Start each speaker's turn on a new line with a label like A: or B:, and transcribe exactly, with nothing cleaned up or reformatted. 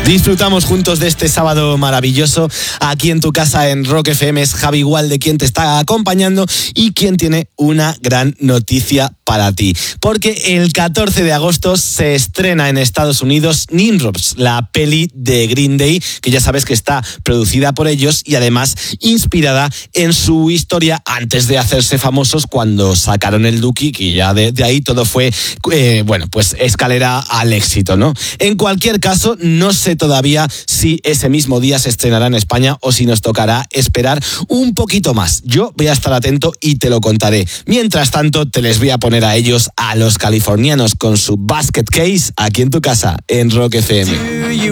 A: Disfrutamos juntos de este sábado maravilloso aquí en tu casa en Rock F M. Es Javi Gualde quien te está acompañando y quien tiene una gran noticia para ti. Porque el catorce de agosto se estrena en Estados Unidos Nimrods, la peli de Green Day, que ya sabes que está producida por ellos y además inspirada en su historia antes de hacerse famosos cuando sacaron el Dookie, que ya de, de ahí todo fue, eh, bueno, pues escalera al éxito, ¿no? En cualquier caso, no sé todavía si ese mismo día se estrenará en España o si nos tocará esperar un poquito más. Yo voy a estar atento y te lo contaré. Mientras tanto, te les voy a poner a ellos, a los californianos, con su Basket Case aquí en tu casa en Rock F M.